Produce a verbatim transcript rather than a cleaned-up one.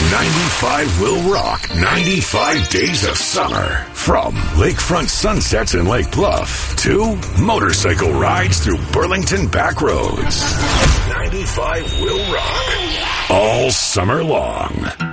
ninety-five will rock ninety-five days of summer. From lakefront sunsets in Lake Bluff to motorcycle rides through Burlington back roads. ninety-five will rock all summer long.